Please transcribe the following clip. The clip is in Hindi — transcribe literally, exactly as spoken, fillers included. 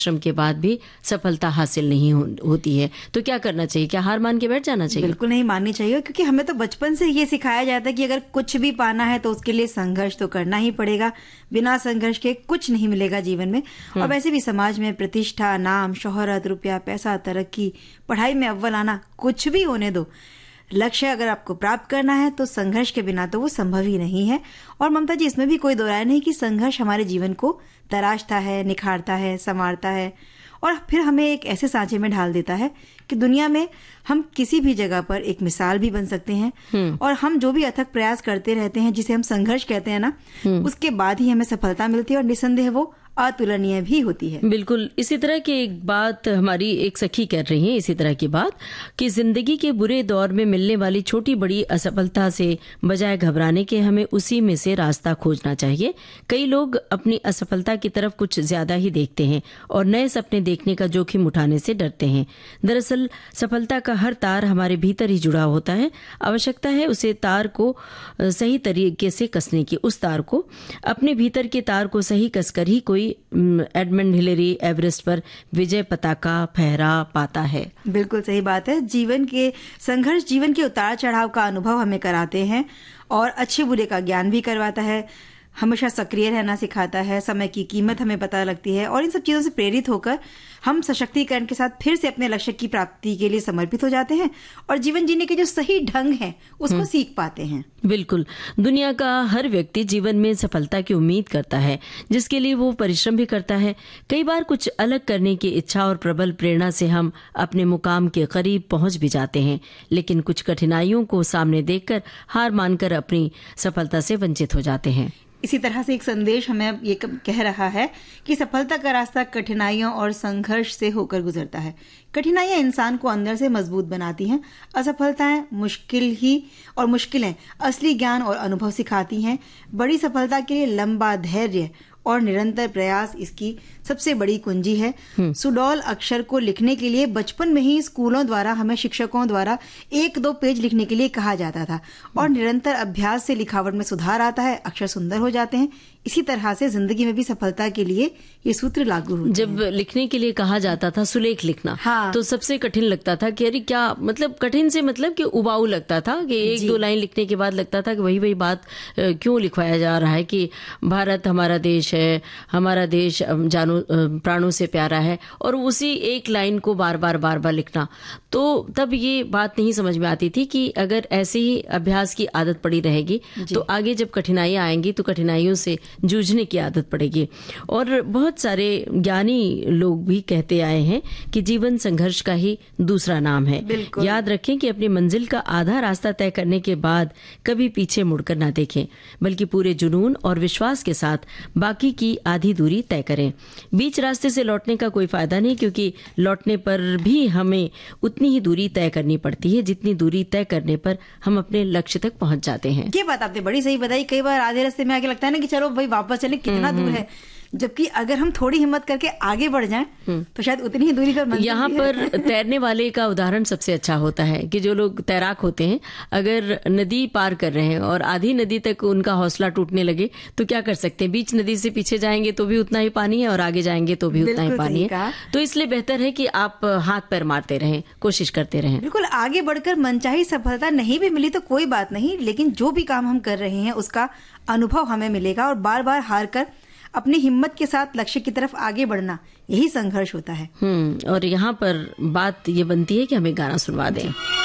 श्रम के बाद भी सफलता हासिल नहीं हो, होती है तो क्या करना चाहिए? क्या हार मान के बैठ जाना चाहिए? बिल्कुल नहीं माननी चाहिए, क्योंकि हमें तो बचपन से ये सिखाया जाता है कि अगर कुछ भी पाना है तो उसके लिए संघर्ष तो करना ही पड़ेगा। बिना संघर्ष के कुछ नहीं मिलेगा जीवन में। और वैसे भी समाज में प्रतिष्ठा, नाम, शोहरत, रुपया, पैसा, तरक्की, पढ़ाई में अव्वल आना, कुछ भी होने दो, लक्ष्य अगर आपको प्राप्त करना है तो संघर्ष के बिना तो वो संभव ही नहीं है। और ममता जी, इसमें भी कोई दो राय नहीं कि संघर्ष हमारे जीवन को तराशता है, निखारता है, संवारता है और फिर हमें एक ऐसे सांचे में ढाल देता है कि दुनिया में हम किसी भी जगह पर एक मिसाल भी बन सकते हैं। और हम जो भी अथक प्रयास करते रहते हैं, जिसे हम संघर्ष कहते हैं ना, उसके बाद ही हमें सफलता मिलती है और निसंदेह वो अतुलनीय भी होती है। बिल्कुल इसी तरह की एक बात हमारी एक सखी कर रही है, इसी तरह की बात कि जिंदगी के बुरे दौर में मिलने वाली छोटी बड़ी असफलता से बजाय घबराने के हमें उसी में से रास्ता खोजना चाहिए। कई लोग अपनी असफलता की तरफ कुछ ज्यादा ही देखते हैं और नए सपने देखने का जोखिम उठाने से डरते हैं। दरअसल सफलता का हर तार हमारे भीतर ही जुड़ा होता है। आवश्यकता है उसे तार को सही तरीके से कसने की। उस तार को अपने भीतर के तार को सही कसकर ही कोई एडमंड हिलेरी एवरेस्ट पर विजय पताका फहरा पाता है। बिल्कुल सही बात है। जीवन के संघर्ष जीवन के उतार चढ़ाव का अनुभव हमें कराते हैं और अच्छे बुरे का ज्ञान भी करवाता है, हमेशा सक्रिय रहना सिखाता है, समय की कीमत हमें पता लगती है और इन सब चीजों से प्रेरित होकर हम सशक्तिकरण के साथ फिर से अपने लक्ष्य की प्राप्ति के लिए समर्पित हो जाते हैं और जीवन जीने के जो सही ढंग है उसको सीख पाते हैं। बिल्कुल। दुनिया का हर व्यक्ति जीवन में सफलता की उम्मीद करता है, जिसके लिए वो परिश्रम भी करता है। कई बार कुछ अलग करने की इच्छा और प्रबल प्रेरणा से हम अपने मुकाम के करीब पहुंच भी जाते हैं, लेकिन कुछ कठिनाइयों को सामने देखकर हार मानकर अपनी सफलता से वंचित हो जाते हैं। इसी तरह से एक संदेश हमें ये कह रहा है कि सफलता का रास्ता कठिनाइयों और संघर्ष से होकर गुजरता है। कठिनाइयां इंसान को अंदर से मजबूत बनाती हैं। असफलताएं मुश्किल ही और मुश्किलें असली ज्ञान और अनुभव सिखाती हैं। बड़ी सफलता के लिए लंबा धैर्य और निरंतर प्रयास इसकी सबसे बड़ी कुंजी है। सुडौल अक्षर को लिखने के लिए बचपन में ही स्कूलों द्वारा हमें शिक्षकों द्वारा एक दो पेज लिखने के लिए कहा जाता था और निरंतर अभ्यास से लिखावट में सुधार आता है, अक्षर सुंदर हो जाते हैं। इसी तरह से जिंदगी में भी सफलता के लिए ये सूत्र लागू होते हैं। जब लिखने के लिए कहा जाता था सुलेख लिखना, हाँ। तो सबसे कठिन लगता था कि अरे क्या मतलब कठिन से मतलब कि उबाऊ लगता था कि एक दो लाइन लिखने के बाद लगता था कि वही वही बात क्यों लिखवाया जा रहा है कि भारत हमारा देश है, हमारा देश जानो प्राणों से प्यारा है, और उसी एक लाइन को बार बार बार बार लिखना। तो तब ये बात नहीं समझ में आती थी कि अगर ऐसे ही अभ्यास की आदत पड़ी रहेगी तो आगे जब कठिनाइयां आएंगी तो कठिनाइयों से जूझने की आदत पड़ेगी। और बहुत सारे ज्ञानी लोग भी कहते आए हैं कि जीवन संघर्ष का ही दूसरा नाम है। याद रखें कि अपनी मंजिल का आधा रास्ता तय करने के बाद कभी पीछे मुड़कर ना देखें, बल्कि पूरे जुनून और विश्वास के साथ बाकी की आधी दूरी तय करें। बीच रास्ते से लौटने का कोई फायदा नहीं, क्योंकि लौटने पर भी हमें उतनी ही दूरी तय करनी पड़ती है जितनी दूरी तय करने पर हम अपने लक्ष्य तक पहुंच जाते हैं। ये बात आपने बड़ी सही बताई। कई बार आधे रास्ते में आगे लगता है ना कि चलो भाई वापस चले, कितना दूर है, जबकि अगर हम थोड़ी हिम्मत करके आगे बढ़ जाएं तो शायद उतनी ही दूरी पर। यहाँ पर तैरने वाले का उदाहरण सबसे अच्छा होता है कि जो लोग तैराक होते हैं, अगर नदी पार कर रहे हैं और आधी नदी तक उनका हौसला टूटने लगे तो क्या कर सकते हैं? बीच नदी से पीछे जाएंगे तो भी उतना ही पानी है और आगे जाएंगे तो भी उतना ही पानी है। तो इसलिए बेहतर है कि आप हाथ पैर मारते रहें, कोशिश करते रहें। बिल्कुल, आगे बढ़कर मनचाही सफलता नहीं भी मिली तो कोई बात नहीं, लेकिन जो भी काम हम कर रहे हैं उसका अनुभव हमें मिलेगा और बार बार हार कर अपनी हिम्मत के साथ लक्ष्य की तरफ आगे बढ़ना, यही संघर्ष होता है। हम्म और यहाँ पर बात ये बनती है कि हमें गाना सुनवा दें।